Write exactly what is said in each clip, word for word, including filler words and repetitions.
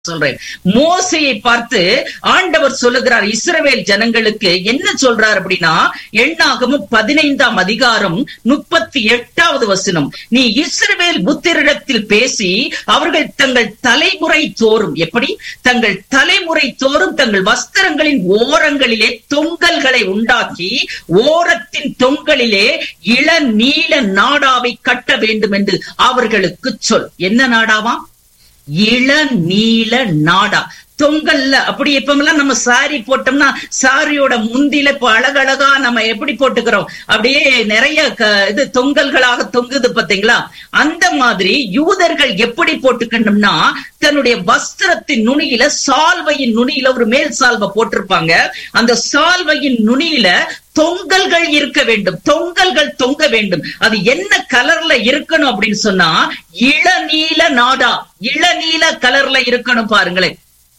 சொல்றேன். மோசையை பார்த்து ஆண்டவர் சொல்லுகிறார் இஸ்ரவேல் ஜனங்களுக்கு என்ன சொல்றார் அப்படின்னா, எண்ணாகமம் பதினைந்தாம் அதிகாரம் முப்பத்தி எட்டாவது வசனம், நீ இஸ்ரவேல் புத்திரிடத்தில் பேசி அவர்கள் தங்கள் தலைமுறை தோறும், எப்படி தங்கள் தலைமுறை தோறும் தங்கள் வஸ்திரங்களின் ஓரங்களிலே தொங்கல்களை உண்டாக்கி ஓரத்தின் தொங்கலிலே இள நீல நாடாவை கட்ட வேண்டும் என்று அவர்களுக்கு சொல். என்ன நாடாவா? இள நீல நாடா. தொங்கல்ல அப்படி எப்பமெல்லாம் நம்ம சாரி போட்டோம்னா சாரியோட முந்தில இப்ப அழகழகா நம்ம எப்படி போட்டுக்கிறோம், அப்படியே நிறைய இது தொங்கல்களாக தொங்குது பாத்தீங்களா? அந்த மாதிரி யூதர்கள் எப்படி போட்டுக்கணும்னா, தன்னுடைய வஸ்திரத்தின் நுனியில சால்வையின் நுனியில ஒரு மேல் சால்வை போட்டிருப்பாங்க. அந்த சால்வையின் நுனியில தொங்கல்கள் இருக்க வேண்டும், தொங்கல்கள் தொங்க வேண்டும். அது என்ன கலர்ல இருக்கணும் அப்படின்னு சொன்னா, இளநீல நாடா, இளநீல கலர்ல இருக்கணும். பாருங்களேன்,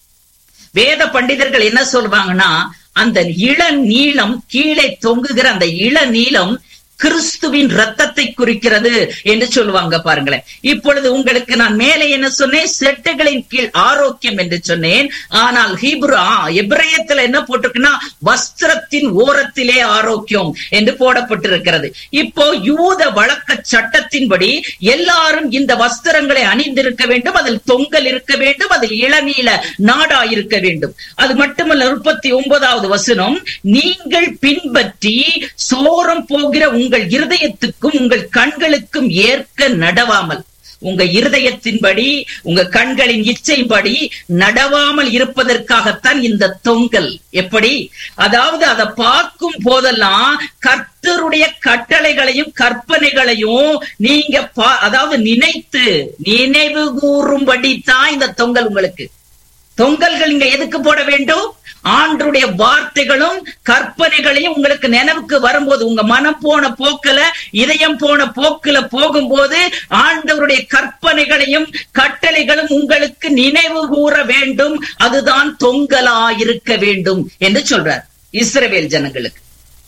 வேத பண்டிதர்கள் என்ன சொல்வாங்கன்னா, அந்த இளநீலம் கீழே தொங்குகிற அந்த இளநீலம் கிறிஸ்துவின் ரத்தத்தை குறிக்கிறது என்று சொல்லுவாங்க. பாருங்களேன், இப்பொழுது உங்களுக்கு நான் மேலே என்ன சொன்னேன்? செட்டுகளின் கீழ் ஆரோக்கியம் என்று சொன்னேன். ஆனால் ஹீப்ரு எபிரேயத்துல என்ன போட்டிருக்குன்னா, வஸ்திரத்தின் ஓரத்திலே ஆரோக்கியம் என்று போடப்பட்டிருக்கிறது. இப்போ யூத வழக்க சட்டத்தின்படி எல்லாரும் இந்த வஸ்திரங்களை அணிந்திருக்க வேண்டும், அதில் தொங்கல் இருக்க வேண்டும், அதில் இளநீல நாடா இருக்க வேண்டும். அது மட்டுமல்ல, முப்பத்தி ஒன்பதாவது வசனம், நீங்கள் பின்பற்றி சோரம் போகிற உங்கள் இருதயத்துக்கும் உங்கள் கண்களுக்கும் ஏற்க நடவாமல், உங்க இருதயத்தின்படி உங்க கண்களின் இச்சைப்படி நடவாமல் இருப்பதற்காகத்தான் இந்த தொங்கல். எப்படி? அதாவது அதை பார்க்கும் போதெல்லாம் கர்த்தருடைய கட்டளைகளையும் கற்பனைகளையும் நீங்க அதாவது நினைத்து நினைவு கூறும்படி தான் இந்த தொங்கல். உங்களுக்கு தொங்கல்கள் இங்க எதுக்கு போட வேண்டும்? ஆண்டருடைய வார்த்தைகளும் கற்பனைகளையும் உங்களுக்கு நினைவுக்கு வரும்போது, உங்க மனம் போன போக்குல இதயம் போன போக்குல போகும்போது ஆண்டவருடைய கற்பனைகளையும் கட்டளைகளும் உங்களுக்கு நினைவு கூற வேண்டும். அதுதான் தொங்கலா இருக்க வேண்டும் என்று சொல்றார் இஸ்ரவேல் ஜனங்களுக்கு.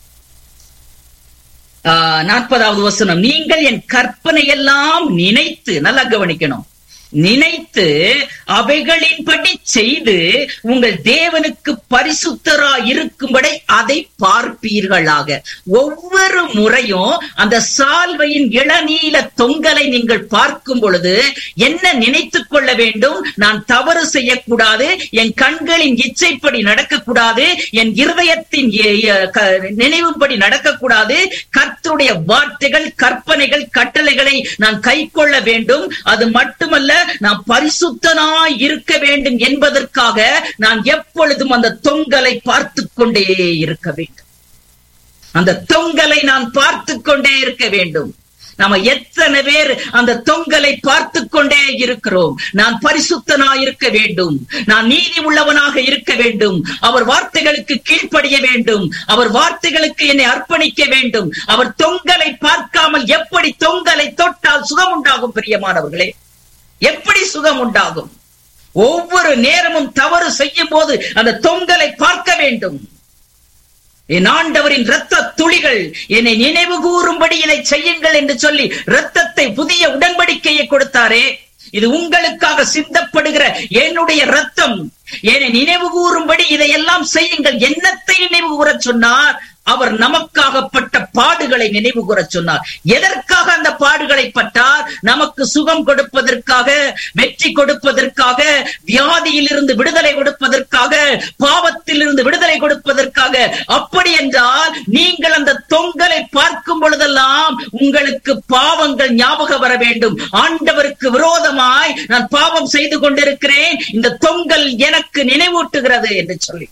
ஆஹ் நாற்பதாவது வசனம், நீங்கள் என் கற்பனை எல்லாம் நினைத்து, நல்லா கவனிக்கணும், நினைத்து அவைகளின்படி செய்து உங்கள் தேவனுக்கு பரிசுத்தரா இருக்கும்படி அதை பார்ப்பீர்களாக. ஒவ்வொரு முறையும் அந்த சால்வையின் இளநீல தொங்கலை நீங்கள் பார்க்கும் பொழுது என்ன நினைத்துக் கொள்ள வேண்டும்? நான் தவறு செய்யக்கூடாது, என் கண்களின் இச்சைப்படி நடக்கக்கூடாது, என் இருதயத்தின் நினைவுப்படி நடக்கக்கூடாது, கர்த்தருடைய வார்த்தைகள் கற்பனைகள் கட்டளைகளை நான் கை கொள்ள வேண்டும். அது மட்டுமல்ல, நான் பரிசுத்தனாய் இருக்க வேண்டும் என்பதற்காக நான் எப்பொழுதும் அந்த தொங்கலை பார்த்து கொண்டே இருக்க வேண்டும். அந்த தொங்கலை நான் பார்த்து கொண்டே இருக்க வேண்டும். நாம எத்தனை பேர் அந்த தொங்கலை பார்த்து கொண்டே இருக்கிறோம்? நான் பரிசுத்தனாய் இருக்க வேண்டும், நான் நீதி உள்ளவனாக இருக்க வேண்டும், அவர் வார்த்தைகளுக்கு கீழ்ப்படிய வேண்டும், அவர் வார்த்தைகளுக்கு என்னை அர்ப்பணிக்க வேண்டும். அவர் தொங்கலை பார்க்காமல் எப்படி தொங்கலை தொட்டால் சுகம் உண்டாகும்? பிரியமானவர்களே, எப்படி சுகம் உண்டாகும்? ஒவ்வொரு நேரமும் தவறு செய்யும் போது அந்த தொங்கலை பார்க்க வேண்டும். என் ஆண்டவரின் இரத்த துளிகள் என்னை நினைவு கூறும்படி இதை செய்யுங்கள் என்று சொல்லி இரத்தத்தை, புதிய உடன்படிக்கையை கொடுத்தாரே, இது உங்களுக்காக சிந்தப்படுகிற என்னுடைய இரத்தம், என்னை நினைவு கூறும்படி இதையெல்லாம் செய்யுங்கள். என்னத்தை நினைவு கூற சொன்னார்? அவர் நமக்காகப்பட்ட பாடுகளை நினைவு கூற சொன்னார். எதற்காக அந்த பாடுகளை பட்டார்? நமக்கு சுகம் கொடுப்பதற்காக, வெற்றி கொடுப்பதற்காக, வியாதியில் இருந்து விடுதலை கொடுப்பதற்காக, பாவத்தில் இருந்து விடுதலை கொடுப்பதற்காக. அப்படி என்றால் நீங்கள் அந்த தொங்கலை பார்க்கும் பொழுதெல்லாம் உங்களுக்கு பாவங்கள் ஞாபகம் வர வேண்டும். ஆண்டவருக்கு விரோதமாய் நான் பாவம் செய்து கொண்டிருக்கிறேன், இந்த தொங்கல் எனக்கு நினைவூட்டுகிறது என்று சொல்லி.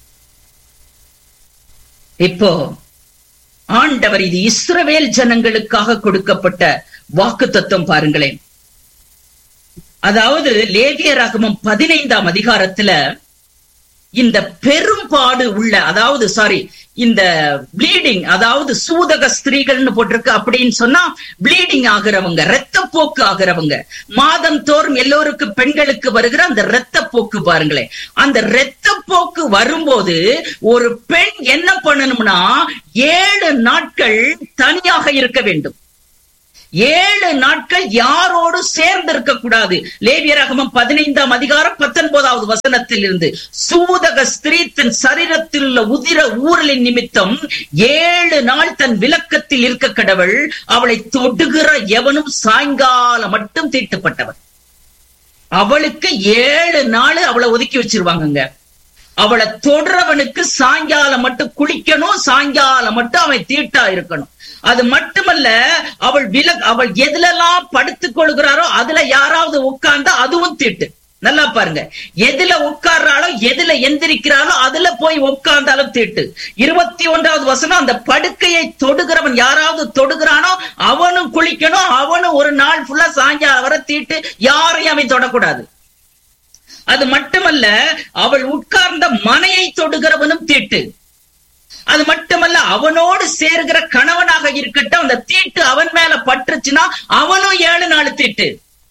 இப்போ ஆண்டவர், இது இஸ்ரவேல் ஜனங்களுக்காக கொடுக்கப்பட்ட வாக்குத்தத்தம். பாருங்களேன், அதாவது லேவியராகமம் பதினைந்தாம் அதிகாரத்துல இந்த பெரும்பாடு உள்ள, அதாவது சாரி இந்த ப்ளீடிங், அதாவது சூதக ஸ்திரீகள்னு போட்டிருக்கு. அப்படின்னு சொன்னா ப்ளீடிங் ஆகிறவங்க, இரத்தப்போக்கு ஆகிறவங்க, மாதம் தோறும் எல்லோருக்கும் பெண்களுக்கு வருகிற அந்த இரத்தப்போக்கு. பாருங்களேன், அந்த இரத்தப்போக்கு வரும்போது ஒரு பெண் என்ன பண்ணணும்னா, ஏழு நாட்கள் தனியாக இருக்க வேண்டும். ஏழு நாட்கள் யாரோடு சேர்ந்து இருக்க கூடாது. லேவியராகமம் பதினைந்தாம் அதிகாரம் பத்தொன்பதாவது வசனத்தில் இருந்து, சூதக ஸ்திரீ தன் சரீரத்தில் உள்ள உதிர ஊரலின் நிமித்தம் ஏழு நாள் தன் விலக்கத்தில் இருக்க கடவள். அவளை தொடுகிற எவனும் சாயங்காலம் மட்டும் தீட்டுப்பட்டவன். அவளுக்கு ஏழு நாள் அவளை ஒதுக்கி வச்சிருவாங்க. அவளை தொடுறவனுக்கு சாயங்காலம் மட்டும் குளிக்கணும், சாயங்காலம் மட்டும் அவன் தீட்டா இருக்கணும். அது மட்டுமல்ல, அவள் வில அவள் எதுலெல்லாம் படுத்துக் கொள்கிறாரோ அதுல யாராவது உட்கார்ந்தா அதுவும் தீட்டு. நல்லா பாருங்க, எதுல உட்கார்றாளோ எதுல எந்திரிக்கிறாளோ அதுல போய் உட்கார்ந்தாலும் தீட்டு. இருபத்தி ஒன்றாவது வசனம், அந்த படுக்கையை தொடுகிறவன் யாராவது தொடுகிறானோ அவனும் குளிக்கணும், அவனும் ஒரு நாள் ஃபுல்லா சாயங்காலம் வர தீட்டு, யாரையும் அவன் தொடக்கூடாது. அது மட்டுமல்ல, அவள் உட்கார்ந்த மனையை தொடுகிறவனும் தீட்டு. அது மட்டுமல்ல, அவனோடு சேர்கிற கணவனாக இருக்கட்டும், அந்த தீட்டு அவன் மேல பற்றுச்சுன்னா அவனும் ஏழு நாள் தீட்டு.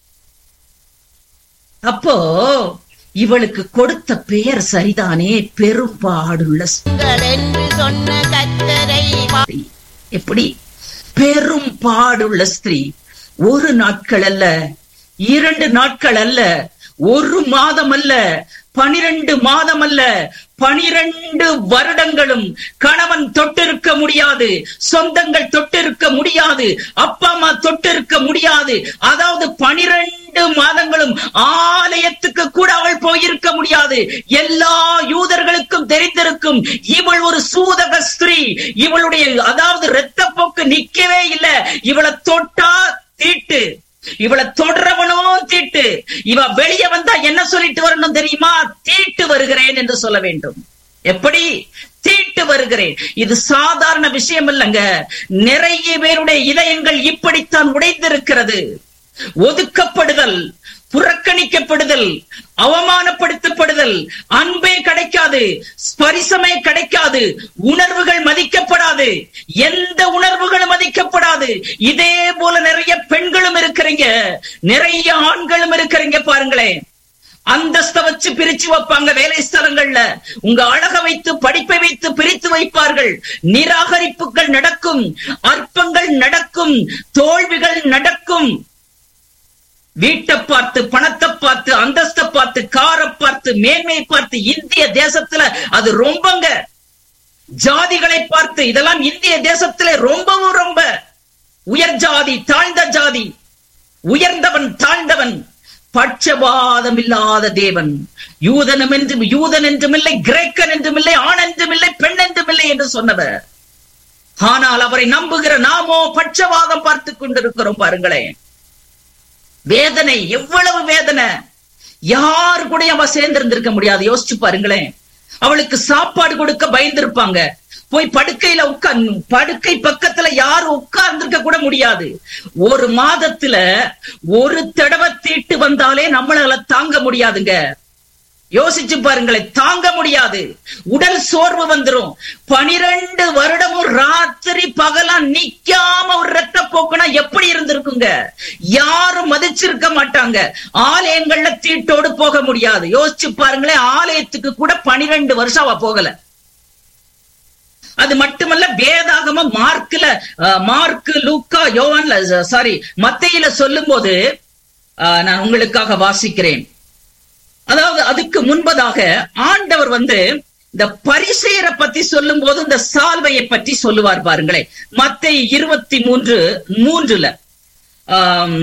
அப்போ இவளுக்கு கொடுத்த பெயர் சரிதானே, பெரும்பாடுள்ள சொன்ன கர்த்தரை. எப்படி பெரும்பாடுள்ள ஸ்திரீ? ஒரு நாட்கள் அல்ல, இரண்டு நாட்கள் அல்ல, ஒரு மாதம் அல்ல, பனிரெண்டு மாதம் அல்ல, பனிரெண்டு வருடங்களும் கணவன் தொட்டிருக்க முடியாது, சொந்தங்கள் தொட்டிருக்க முடியாது, அப்பா அம்மா தொட்டிருக்க முடியாது. அதாவது பனிரெண்டு மாதங்களும் ஆலயத்துக்கு கூட அவள் போயிருக்க முடியாது. எல்லா யூதர்களுக்கும் தெரிந்திருக்கும் இவள் ஒரு சூதக ஸ்திரீ. இவளுடைய அதாவது இரத்தப்போக்கு நிக்கவே இல்லை. இவளை தொட்டா தீட்டு, இவளை தொடரவனும் தீட்டு. இவ வெளியே வந்தா என்ன சொல்லிட்டு வரணும் தெரியுமா? தீட்டு வருகிறேன் என்று சொல்ல வேண்டும். எப்படி தீட்டு வருகிறேன்? இது சாதாரண விஷயம் இல்லைங்க. நிறைய பேருடைய இதயங்கள் இப்படித்தான் உடைந்திருக்கிறது. ஒதுக்கப்படுதல், புறக்கணிக்கப்படுதல், அவமானப்படுத்தப்படுதல், அன்பே கிடைக்காது, ஸ்பரிசமே கிடைக்காது, உணர்வுகள் மதிக்கப்படாது, எந்த உணர்வுகளும் மதிக்கப்படாது. இதே போல நிறைய பெண்களும் இருக்கிறீங்க, நிறைய ஆண்களும் இருக்கிறீங்க. பாருங்களேன், அந்தஸ்த வச்சு பிரிச்சு வைப்பாங்க வேலை ஸ்தலங்கள்ல. உங்க அழக வைத்து படிப்பை வைத்து பிரித்து வைப்பார்கள். நிராகரிப்புகள் நடக்கும், அற்பங்கள் நடக்கும், தோல்விகள் நடக்கும். வீட்டை பார்த்து, பணத்தை பார்த்து, அந்தஸ்தை பார்த்து, காரை பார்த்து, மேன்மையை பார்த்து, இந்திய தேசத்துல அது ரொம்பங்க. ஜாதிகளை பார்த்து, இதெல்லாம் இந்திய தேசத்துல ரொம்பவும் ரொம்ப உயர் ஜாதி, தாழ்ந்த ஜாதி, உயர்ந்தவன் தாழ்ந்தவன், பட்சபாதம் இல்லாத தேவன். யூதனும் என்றும் யூதன் என்றும் இல்லை, கிரேக்கன் என்றும் இல்லை, ஆண் என்றும் இல்லை, பெண் என்றும் இல்லை என்று சொன்னவர். ஆனால் அவரை நம்புகிற நாமோ பட்சபாதம் பார்த்து கொண்டிருக்கிறோம். பாருங்களேன், வேதனை, எவ்வளவு வேதனை. யாரு கூட அவ சேர்ந்திருந்திருக்க முடியாது. யோசிச்சு பாருங்களேன். அவளுக்கு சாப்பாடு கொடுக்க பயந்திருப்பாங்க. போய் படுக்கையில உட்கார்ந்து, படுக்கை பக்கத்துல யாரும் உட்கார்ந்துருக்க கூட முடியாது. ஒரு மாதத்துல ஒரு தடவை தீட்டு வந்தாலே நம்மளால தாங்க முடியாதுங்க. யோசிச்சு பாருங்களேன், தாங்க முடியாது. உடல் சோர்வு வந்துரும். பனிரெண்டு வருடமும் ராத்திரி பகலா நிக்காம ஒரு ரத்த போக்குனா எப்படி இருந்திருக்குங்க? யாரும் மதிச்சிருக்க மாட்டாங்க. ஆலயங்கள்ல தீட்டோடு போக முடியாது. யோசிச்சு பாருங்களேன், ஆலயத்துக்கு கூட பனிரெண்டு வருஷம் அவ போகல. அது மட்டுமல்ல, வேதாகம மார்க்ல மார்க்கு, லூக்கா, யோவான்ல சாரி மத்தேயில சொல்லும் போது நான் உங்களுக்காக வாசிக்கிறேன். அதாவது அதுக்கு முன்பதாக ஆண்டவர் வந்து இந்த பரிசேயரை பத்தி சொல்லும் போது இந்த சால்வையை பற்றி சொல்லுவார். பாருங்களேன், மத்தேயு இருபத்தி மூன்று மூன்றுல ஆஹ்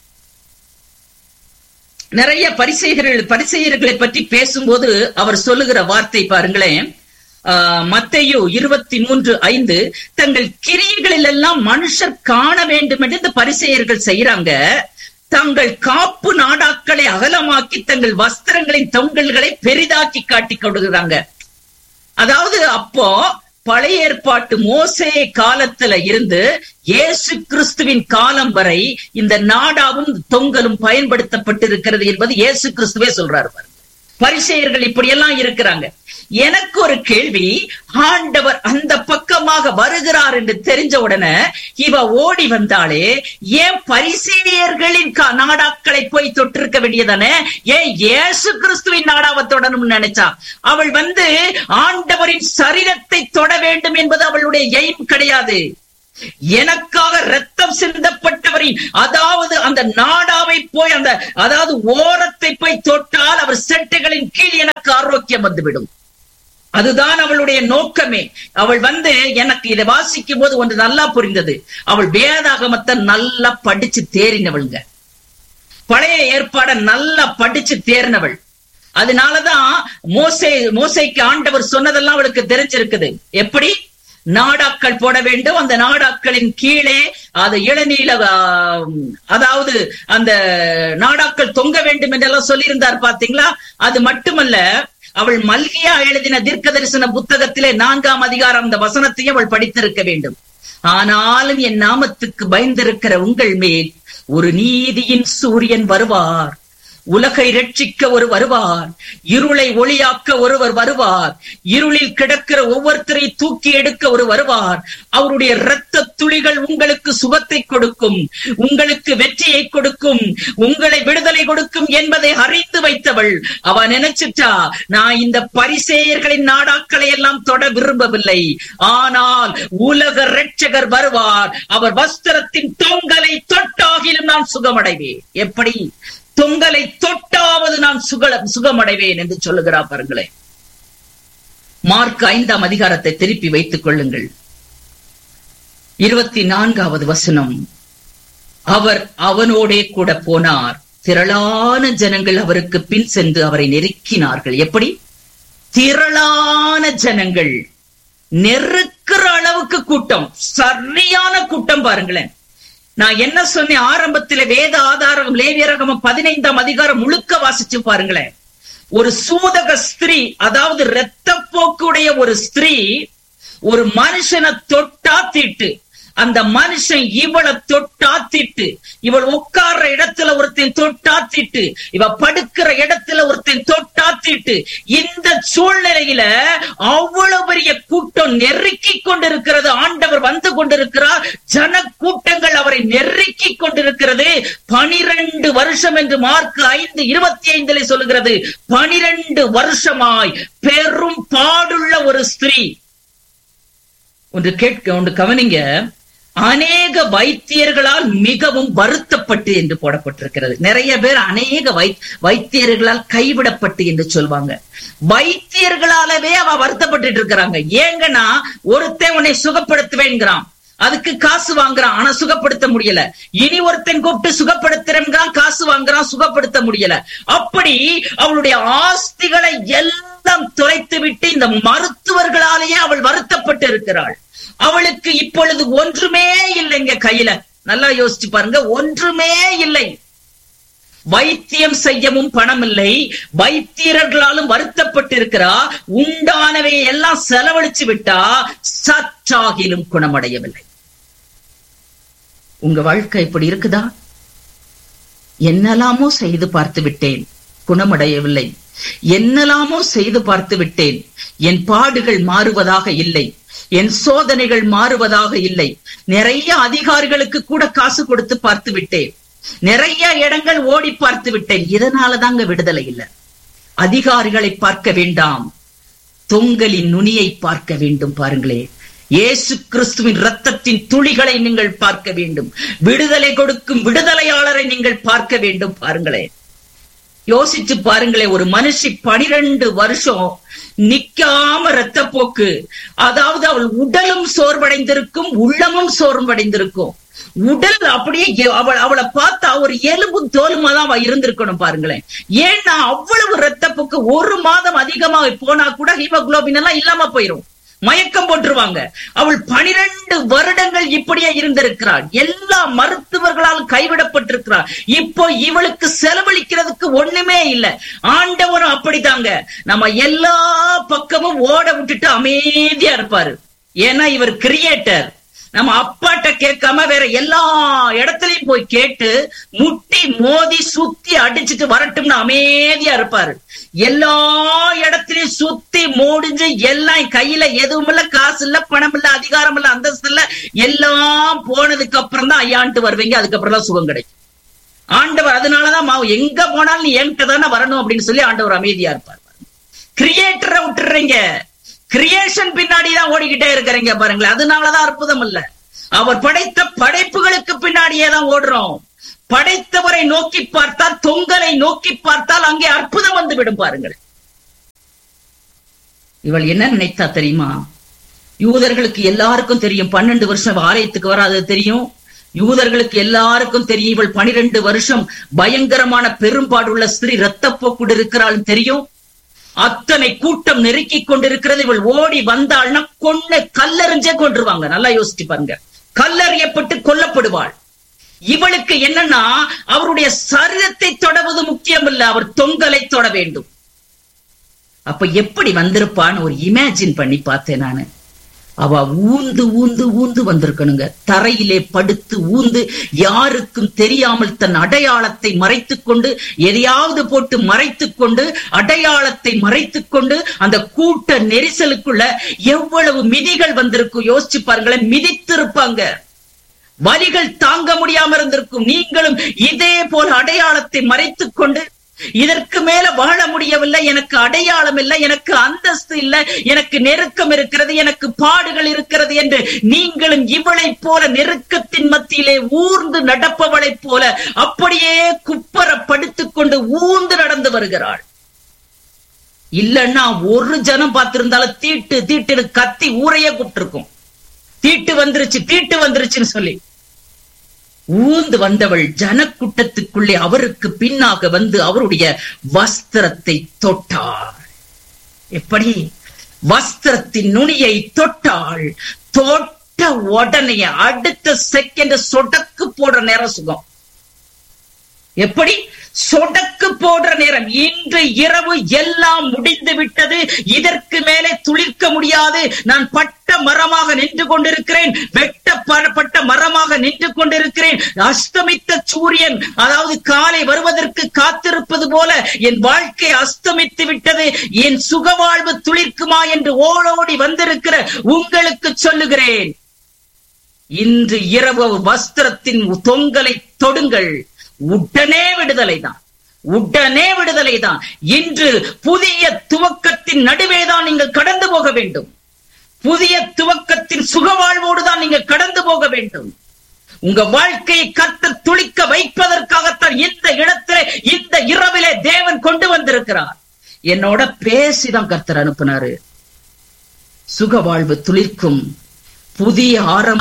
நிறைய பரிசேயர்கள் பரிசேயர்களை பற்றி பேசும்போது அவர் சொல்லுகிற வார்த்தை பாருங்களேன். ஆஹ் மத்தேயு இருபத்தி மூன்று ஐந்து, தங்கள் கிரியைகளில் எல்லாம் மனுஷர் காண வேண்டும் என்று இந்த பரிசேயர்கள் செய்யறாங்க. தங்கள் காப்பு நாடாக்களை அகலமாக்கி தங்கள் வஸ்திரங்களின் தொங்கல்களை பெரிதாக்கி காட்டி கொடுக்குறாங்க. அதாவது அப்போ பழைய ஏற்பாட்டு மோசே காலத்துல இருந்து இயேசு கிறிஸ்துவின் காலம் வரை இந்த நாடாவும் தொங்கலும் பயன்படுத்தப்பட்டிருக்கிறது என்பது இயேசு கிறிஸ்துவே சொல்றாரு. பரிசேயர்கள் இப்படியெல்லாம் இருக்கிறாங்க. எனக்கு ஒரு கேள்வி, ஆண்டவர் அந்த பக்கமாக வருகிறார் என்று தெரிஞ்ச உடனே இவ ஓடி வந்தாலே, ஏன் பரிசேயர்களின் நாடாக்களை போய் தொட்டிருக்க வேண்டியதானே? ஏன் இயேசு கிறிஸ்துவின் நாடாவை தொடணும்னு நினைச்சா? அவள் வந்து ஆண்டவரின் சரீரத்தை தொட வேண்டும் என்பது அவளுடைய எய்ம் கிடையாது. எனக்காக ரத்தம் சிந்தப்பட்டவரின், அதாவது அந்த நாடாவை போய் அந்த அதாவது ஓரத்தை போய் தொட்டால் அவர் செட்டைகளின் கீழ் எனக்கு ஆரோக்கியம் வந்துவிடும். அதுதான் அவளுடைய நோக்கமே. அவள் வந்து எனக்கு இதை வாசிக்கும் போது ஒன்று நல்லா புரிந்தது. அவள் வேதாகமத்தை நல்லா படிச்சு தேறினவளுங்க. பழைய ஏற்பாட நல்லா படிச்சு தேர்னவள். அதனாலதான் மோசே மோசைக்கு ஆண்டவர் சொன்னதெல்லாம் அவளுக்கு தெரிஞ்சிருக்குது. எப்படி நாடாக்கள் போட வேண்டும், அந்த நாடாக்களின் கீழே அது இளநீல அதாவது அந்த நாடாக்கள் தொங்க வேண்டும் என்றெல்லாம் சொல்லியிருந்தார் பாத்தீங்களா. அது மட்டுமல்ல, அவள் மல்கியா எழுதின தீர்க்க தரிசன புத்தகத்திலே நான்காம் அதிகாரம் அந்த வசனத்தையும் அவள் படித்திருக்க வேண்டும். ஆனாலும் என் நாமத்துக்கு பயந்திருக்கிற உங்கள் மேல் ஒரு நீதியின் சூரியன் வருவார், உலகை ரட்சிக்க ஒரு வருவார், இருளை ஒளியாக்க ஒருவர் வருவார், இருளில் கிடக்கிற ஒவ்வொருத்தரை தூக்கி எடுக்க ஒரு வருவார். அவருடைய இரத்த துளிகள் உங்களுக்கு சுகத்தை கொடுக்கும், உங்களுக்கு வெற்றியை கொடுக்கும், உங்களை விடுதலை கொடுக்கும் என்பதை அறிந்து வைத்தவள். அவ நினைச்சிட்டா, நான் இந்த பரிசேயர்களின் நாடாக்களை எல்லாம் தொட விரும்பவில்லை, ஆனால் உலக ரட்சகர் வருவார், அவர் வஸ்திரத்தின் தொங்கலை தொட்டாகிலும் நான் சுகமடைவேன். எப்படி? தொங்கலை தொட்டாவது நான் சுக சுகமடைவேன் என்று சொல்லுகிறார். பாருங்களேன், மார்க் ஐந்தாம் அதிகாரத்தை திருப்பி வைத்துக் கொள்ளுங்கள். இருபத்தி நான்காவது வசனம். அவர் அவனோடே கூட போனார், திரளான ஜனங்கள் அவருக்கு பின் சென்று அவரை நெருக்கினார்கள். எப்படி? திரளான ஜனங்கள், நெருக்கிற அளவுக்கு கூட்டம், சரியான கூட்டம். பாருங்களேன், நான் என்ன சொன்னேன் ஆரம்பத்தில், வேத ஆதாரம் லேவியராகமம் பதினைந்தாம் அதிகாரம் முழுக்க வாசிச்சு பாருங்களேன். ஒரு சூதக ஸ்திரீ, அதாவது இரத்த போக்குடைய ஒரு ஸ்திரீ ஒரு மனுஷனை தொட்டா தீட்டு, அந்த மனுஷன் இவளை தொட்டா தீட்டு, இவள் உட்கார்ற இடத்துல ஒருத்தன் தொட்டா தீட்டு, இவ படுக்கிற இடத்துல ஒருத்தன் தொட்டா தீட்டு. இந்த சூழ்நிலையில அவ்வளவு பெரிய கூட்டம் நெருக்கி கொண்டிருக்கிறது. ஆண்டவர் வந்து கொண்டிருக்கிறார், ஜன கூட்டங்கள் அவரை நெருக்கி கொண்டிருக்கிறது. பனிரெண்டு வருஷம் என்று மார்க் ஐந்து இருபத்தி ஐந்துல சொல்லுகிறது. பனிரெண்டு வருஷமாய் பெரும் பாடுள்ள ஒரு ஸ்திரீ. ஒன்று கேட்க ஒன்று கவனிங்க, அநேக வைத்தியர்களால் மிகவும் வருத்தப்பட்டு என்று போடப்பட்டிருக்கிறது. நிறைய பேர் அநேக வை வைத்தியர்களால் கைவிடப்பட்டு என்று சொல்வாங்க. வைத்தியர்களாலவே அவ வருத்தப்பட்டு இருக்கிறாங்க. ஏங்கன்னா, ஒருத்தன் உன்னை சுகப்படுத்துவேங்கிறான், அதுக்கு காசு வாங்குறான், ஆனா சுகப்படுத்த முடியல. இனி ஒருத்தன் கூப்பிட்டு சுகப்படுத்துறேங்கிறான், காசு வாங்குறான், சுகப்படுத்த முடியல. அப்படி அவளுடைய ஆஸ்திகளை எல்லாம் தொலைத்து விட்டு இந்த மருத்துவர்களாலேயே அவள் வருத்தப்பட்டு இருக்கிறாள். அவளுக்கு இப்பொழுது ஒன்றுமே இல்லைங்க கையில. நல்லா யோசிச்சு பாருங்க, ஒன்றுமே இல்லை. வைத்தியம் செய்யவும் பணம் இல்லை, வைத்தியர்களாலும் வருத்தப்பட்டு இருக்கிறா. உண்டானவை எல்லாம் செலவழிச்சு விட்டா, சற்றாகிலும் குணமடையவில்லை. உங்க வாழ்க்கை இப்படி இருக்குதா? என்னெல்லாமோ செய்து பார்த்து விட்டேன், குணமடையவில்லை. என்னெல்லாமோ செய்து பார்த்து விட்டேன், என் பாடுகள் மாறுவதாக இல்லை, என் சோதனைகள் மாறுவதாக இல்லை. நிறைய அதிகாரிகளுக்கு கூட காசு கொடுத்து பார்த்து விட்டேன், நிறைய இடங்கள் ஓடி பார்த்து விட்டேன். இதனாலதாங்க விடுதலை இல்லை. அதிகாரிகளை பார்க்க வேண்டாம், தொங்கலின் நுனியை பார்க்க வேண்டும். பாருங்களே, இயேசு கிறிஸ்துவின் இரத்தத்தின் துளிகளை நீங்கள் பார்க்க வேண்டும். விடுதலை கொடுக்கும் விடுதலையாளரை நீங்கள் பார்க்க வேண்டும். பாருங்களேன், யோசிச்சு பாருங்களே, ஒரு மனுஷி பனிரெண்டு வருஷம் நிக்காம இரத்த போக்கு, அதாவது அவள் உடலும் சோர்வடைந்திருக்கும், உள்ளமும் சோர்வடைந்திருக்கும். உடல் அப்படியே அவள் அவளை பார்த்தா ஒரு எலும்பும் தோலுமா தான் அவ இருந்திருக்கணும். பாருங்களேன், ஏன்னா அவ்வளவு இரத்த போக்கு. ஒரு மாதம் அதிகமாக போனா கூட ஹீமோகுளோபின் எல்லாம் இல்லாம போயிரும், மயக்கம் போட்டுருவாங்க. அவள் பனிரெண்டு வருடங்கள் இப்படியே இருந்திருக்கிறாள். எல்லா மருத்துவர்களாலும் கைவிடப்பட்டிருக்கிறாள். இப்போ இவளுக்கு செலவழிக்கிறதுக்கு ஒண்ணுமே இல்லை. ஆண்டவரும் அப்படித்தாங்க, நம்ம எல்லா பக்கமும் ஓட விட்டுட்டு அமைதியா இருப்பாரு. ஏன்னா இவர் கிரியேட்டர். நம்ம அப்பாட்ட கேட்காம வேற எல்லா இடத்துலயும் போய் கேட்டு முட்டி மோதி சுத்தி அடிச்சுட்டு வரட்டும்னு அமைதியா இருப்பாரு. எல்லா இடத்திலையும் சுத்தி மூடிஞ்சு எல்லாம் கையில எதுவும் இல்ல, காசு இல்ல, பணம் இல்ல, அதிகாரம் இல்ல, அந்தஸ்து இல்ல, எல்லாம் போனதுக்கு அப்புறம் தான் ஐயான்ட்டு வருவீங்க. அதுக்கப்புறம் தான் சுகம் கிடைக்கும். ஆண்டவர் அதனாலதான் மாவு எங்க போனாலும் நீ என்கிட்ட தானே வரணும் அப்படின்னு சொல்லி ஆண்டவர் அமைதியா இருப்பார். கிரியேட்டரை விட்டுறீங்க, கிரியேஷன் பின்னாடிதான் ஓடிக்கிட்டே இருக்கிறீங்க. பாருங்களேன், அதனாலதான் அற்புதம் இல்ல. அவர் படைத்த படைப்புகளுக்கு பின்னாடியே தான் ஓடுறோம். படைத்தவரை நோக்கி பார்த்தால், தொங்கலை நோக்கி பார்த்தால் அங்கே அற்புதம் வந்து விடும். பாருங்கள், இவள் என்ன நினைத்தா தெரியுமா? யூதர்களுக்கு எல்லாருக்கும் தெரியும், பன்னெண்டு வருஷம் ஆலயத்துக்கு வராது தெரியும். யூதர்களுக்கு எல்லாருக்கும் தெரியும், இவள் பனிரெண்டு வருஷம் பயங்கரமான பெரும்பாடுள்ள ஸ்திரீ இரத்தப்போக்குடு இருக்கிறாள் தெரியும். அத்தனை கூட்டம் நெருக்கி கொண்டிருக்கிறது. இவள் ஓடி வந்தாள்னா கொன்ன கல்லறிஞ்சே கொன்றுவாங்க. நல்லா யோசிச்சு பாருங்க, கல்லறியப்பட்டு கொல்லப்படுவாள். இவளுக்கு என்னன்னா, அவருடைய சரீரத்தை தொடவது முக்கியம் இல்ல, அவர் தொங்கலை தொட வேண்டும். அப்ப எப்படி வந்திருப்பான்னு ஒரு இமேஜின் பண்ணி பார்த்தேன் நானு. அவ ஊந்து ஊந்து ஊந்து வந்திருக்கணுங்க. தரையிலே படுத்து ஊந்து, யாருக்கும் தெரியாமல் தன் அடையாளத்தை மறைத்துக் கொண்டு, எதையாவது போட்டு மறைத்துக் கொண்டு, அடையாளத்தை மறைத்துக் கொண்டு, அந்த கூட்ட நெரிசலுக்குள்ள எவ்வளவு மிதிகள் வந்திருக்கும் யோசிச்சு பாருங்களேன். மிதித்திருப்பாங்க, வலிகள் தாங்க முடியாம இருந்திருக்கும். நீங்களும் இதே போல அடையாளத்தை மறைத்துக் கொண்டு, இதற்கு மேல வாழ முடியவில்லை, எனக்கு அடையாளம் இல்லை, எனக்கு அந்தஸ்து இல்லை, எனக்கு நெருக்கம் இருக்கிறது, எனக்கு பாடுகள் இருக்கிறது என்று நீங்களும் இவளை போல நெருக்கத்தின் மத்தியிலே ஊர்ந்து நடப்பவளைப் போல அப்படியே குப்பர படுத்துக் கொண்டு ஊர்ந்து நடந்து வருகிறாள். இல்லன்னா ஒரு ஜனம் பார்த்திருந்தாலும் தீட்டு தீட்டு கத்தி ஊரையே கூப்பிட்டிருக்கும். தீட்டு வந்துருச்சு, தீட்டு வந்துருச்சுன்னு சொல்லி ஊந்து வந்தவள் ஜனக்கூட்டத்துக்குள்ளே அவருக்கு பின்னாக வந்து அவருடைய வஸ்திரத்தை தொட்டாள். எப்படி? வஸ்திரத்தின் நுனியை தொட்டாள். தொட்ட உடனே அடுத்த செகண்ட் சொடக்கு போடுற நேரம் சுகம். எப்படி? சொடக்கு போடுற நேரம். இன்று இரவு எல்லாம் முடிந்து விட்டது, இதற்கு மேலே துளிர்க்க முடியாது, நான் பட்ட மரமாக நின்று கொண்டிருக்கிறேன், வெட்டப்பட்ட மரமாக நின்று கொண்டிருக்கிறேன். அஸ்தமித்த சூரியன், அதாவது காலை வருவதற்கு காத்திருப்பது போல என் வாழ்க்கை அஸ்தமித்து விட்டது, என் சுகவாழ்வு துளிர்க்குமா என்று ஓடோடி வந்திருக்கிற உங்களுக்கு சொல்லுகிறேன், இன்று இரவு வஸ்திரத்தின் தொங்கலை தொடுங்கள். உடனே விடுதலை தான், உடனே விடுதலை தான். இன்று புதிய துவக்கத்தின் நடுவே தான் நீங்கள் கடந்து போக வேண்டும். புதிய துவக்கத்தின் சுகவாழ்வோடு தான் நீங்கள் கடந்து போக வேண்டும். உங்க வாழ்க்கையை கர்த்தர் துளிக்க வைப்பதற்காகத்தான் இந்த இடத்திலே, இந்த இரவிலே தேவன் கொண்டு வந்திருக்கிறார். என்னோட பேசிதான் கர்த்தர் அனுப்பினாரு. சுகவாழ்வு துளிர்க்கும் புதிய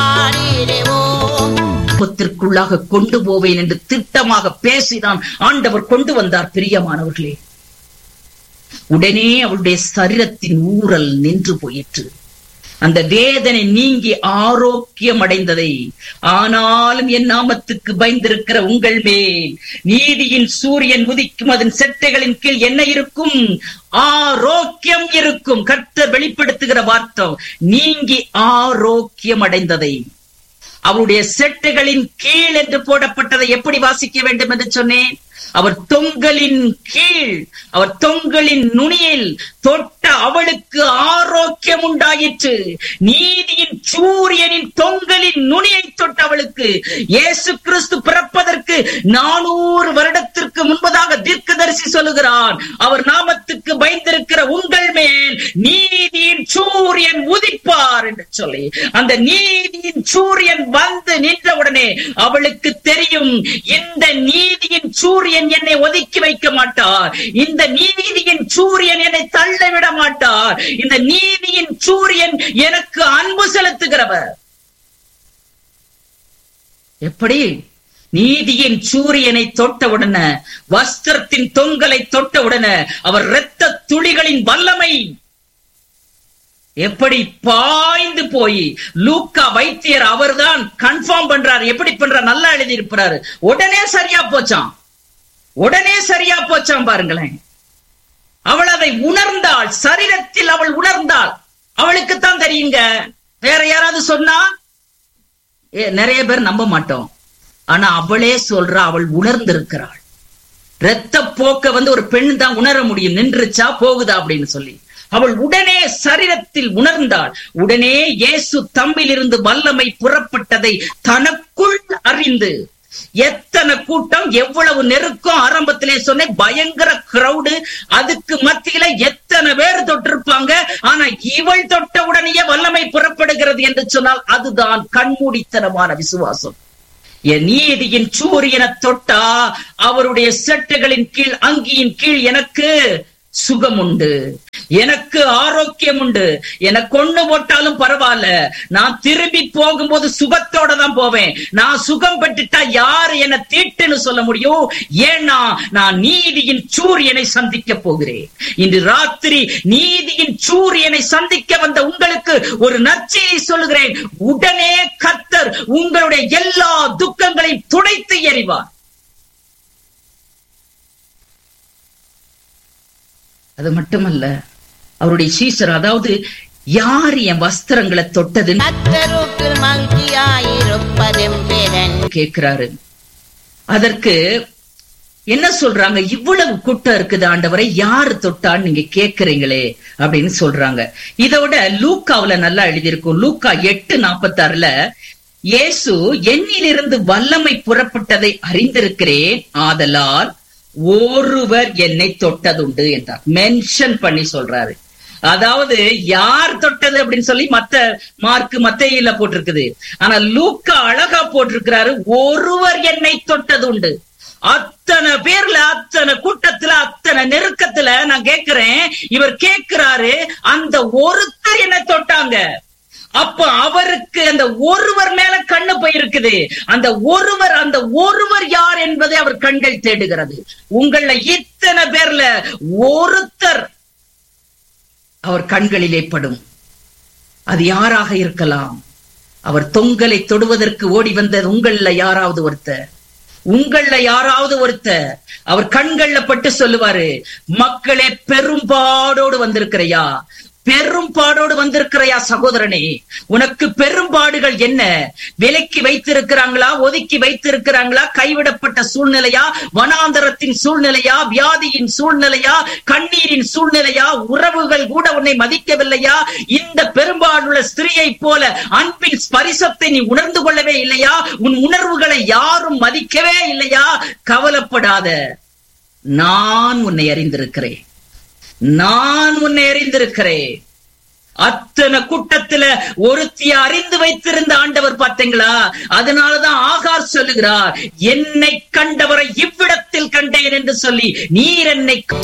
ஆரம்பத்திற்குள்ளாக கொண்டு போவேன் என்று திட்டமாக பேசிதான் ஆண்டவர் கொண்டு வந்தார். பிரியமானவர்களே, உடனே அவளுடைய சரீரத்தின் ஊரல் நின்று போயிற்று. அந்த வேதனை நீங்கி ஆரோக்கியம் அடைந்ததை, ஆனாலும் என் நாமத்துக்கு பயந்திருக்கிற உங்கள் மேல் நீதியின் சூரியன் உதிக்கும், அதன் செட்டைகளின் கீழ் என்ன இருக்கும்? ஆரோக்கியம் இருக்கும். கர்த்தர் வெளிப்படுத்துகிற வார்த்தை, நீங்கி ஆரோக்கியம் அடைந்ததை. அவருடைய செட்டைகளின் கீழ் என்று போடப்பட்டதை எப்படி வாசிக்க வேண்டும் என்று சொன்னேன்? அவர் தொங்கலின் கீழ், அவர் தொங்கலின் நுனியில் தொட்ட அவளுக்கு ஆரோக்கியம் உண்டாயிற்று. நீதியின் சூரியனின் தொங்கலின் நுனியை தொட்ட அவளுக்கு, இயேசு கிறிஸ்து பிறப்பதற்கு நானூறு வருடத்திற்கு முன்பதாக தீர்க்கதரிசி சொல்லுகிறான், அவர் நாமத்துக்கு பயந்திருக்கிற உங்கள் மேல் நீதியின் சூரியன் உதிப்பார் என்று சொல்லி, அந்த நீதியின் சூரியன் வந்து நின்றவுடனே அவளுக்கு தெரியும், இந்த நீதியின் சூரியன் என்னை ஒதுக்கி வைக்க மாட்டார், இந்த நீதியின் சூரியன் என்னை தள்ள விட மாட்டார், இந்த நீதியின் சூரியன் எனக்கு அன்பு செலுத்துகிறவர். எப்படி? நீதியின் சூரியனை தொட்டவுடனே, வஸ்திரத்தின் தொங்கலை தொட்டவுடனே அவர் இரத்த துளிகளின் வல்லமை எப்படி பாய்ந்து போய், லூக்கா வைத்தியர் அவர்தான் கன்ஃபார்ம் பண்றாரு. எப்படி பண்றார்? நல்லா எழுதி இருப்பாரு. உடனே சரியா போச்சான், உடனே சரியா போச்சான். பாருங்களேன், அவள் அதை உணர்ந்தாள், சரீரத்தில் அவள் உணர்ந்தாள். அவளுக்குத்தான் தெரியுங்க. வேற யாராவது சொன்னா நிறைய பேர் நம்ப மாட்டோம். ஆனா அவளே சொல்றா, அவள் உணர்ந்திருக்கிறாள். இரத்த போக்க வந்து ஒரு பெண் தான் உணர முடியும், நின்றுச்சா போகுதா அப்படின்னு சொல்லி. அவள் உடனே சரீரத்தில் உணர்ந்தாள். உடனே இயேசு தம்மில் இருந்து வல்லமை புறப்பட்டதை தனக்குள் அறிந்து, எத்தனை கூட்டம், எவ்வளவு நெருக்கம். ஆரம்பத்திலே சொன்னேன், பயங்கர கிரௌடு, அதுக்கு மத்தியில எத்தனை பேர் தொட்டிருப்பாங்க. ஆனா இவள் தொட்ட உடனே வல்லமை புறப்படுகிறது. இருக்கிறது என்று சொன்னால் அதுதான் கண்மூடித்தனமான விசுவாசம். என் நீதியின் சூரியனை தொட்டா அவருடைய செட்டுகளின் கீழ் அங்கியின் கீழ் எனக்கு சுகம் உண்டு, எனக்கு ஆரோக்கியம் உண்டு. எனக்கு கொண்டு போட்டாலும் பரவாயில்ல, நான் திரும்பி போகும்போது சுகத்தோட தான் போவேன். நான் சுகம் பெற்றுட்டா யாரு என்ன தீட்டுன்னு சொல்ல முடியும்? ஏன்னா நான் நீதியின் சூரியனை சந்திக்க போகிறேன். இன்று ராத்திரி நீதியின் சூரியனை சந்திக்க வந்த உங்களுக்கு ஒரு நற்செய்தியை சொல்லுகிறேன். உடனே கர்த்தர் உங்களுடைய எல்லா துக்கங்களையும் துடைத்து எறிவார். அது மட்டுமல்ல, அவருடைய சீசர், அதாவது யார் என் வஸ்திரங்களை தொட்டது கேட்கிறாரு. அதற்கு என்ன சொல்றாங்க? இவ்வளவு கூட்டம் இருக்குது ஆண்டவரை, யாரு தொட்டான்னு நீங்க கேக்குறீங்களே அப்படின்னு சொல்றாங்க. இதோட லூக்காவுல நல்லா எழுதியிருக்கும். லூக்கா எட்டு நாற்பத்தி ஆறுல இயேசு என்னிலிருந்து வல்லமை புறப்பட்டதை அறிந்திருக்கிறேன், ஆதலால் ஒருவர் என்னை தொட்டதுண்டு என்றார். மென்ஷன் பண்ணி சொல்றாரு. அதாவது யார் தொட்டது அப்படின்னு சொல்லி மத்த மார்க்கு மத்தேயில போட்டிருக்குது. ஆனா லூக்கா அழகா போட்டிருக்கிறாரு, ஒருவர் என்னை தொட்டது உண்டு. அத்தனை பேர்ல, அத்தனை கூட்டத்துல, அத்தனை நெருக்கத்துல நான் கேட்கிறேன், இவர் கேட்கிறாரு அந்த ஒருத்தர் என்னை தொட்டாங்க. அப்ப அவருக்கு அந்த ஒருவர் மேல கண்ணு போயிருக்குது. அந்த ஒருவர், அந்த ஒருவர் யார் என்பதை அவர் கண்கள் தேடுகிறது. உங்கள இத்தனை பேர்ல ஒருத்தர் அவர் கண்களிலே படும். அது யாராக இருக்கலாம்? அவர் தொங்கலை தொடுவதற்கு ஓடி வந்த உங்கள யாராவது ஒருத்தர், உங்கள யாராவது ஒருத்தர் அவர் கண்கள்ல பட்டு சொல்லுவாரு, மக்களே பெரும்பாடோடு வந்திருக்கிறையா, பெரும்பாடோடு வந்திருக்கிறையா சகோதரனே, உனக்கு பெரும்பாடுகள் என்ன? விலக்கி வைத்திருக்கிறாங்களா, ஒதுக்கி வைத்திருக்கிறாங்களா, கைவிடப்பட்ட சூழ்நிலையா, வனாந்தரத்தின் சூழ்நிலையா, வியாதியின் சூழ்நிலையா, கண்ணீரின் சூழ்நிலையா, உறவுகள் கூட உன்னை மதிக்கவில்லையா? இந்த பெரும்பாடுள்ள ஸ்திரீயை போல அன்பின் ஸ்பரிசத்தை நீ உணர்ந்து கொள்ளவே இல்லையா? உன் உணர்வுகளை யாரும் மதிக்கவே இல்லையா? கவலைப்படாத, நான் உன்னை அறிந்திருக்கிறேன், நான் உன்னை அறிந்திருக்கிறேன். அத்தனை கூட்டத்துல ஒருத்திய அறிந்து வைத்திருந்த ஆண்டவர் பார்த்தீங்களா? அதனாலதான் ஆகார் சொல்லுகிறார், என்னை கண்டவரை இவ்விடத்தில் கண்டேன் என்று சொல்லி, நீர் என்னை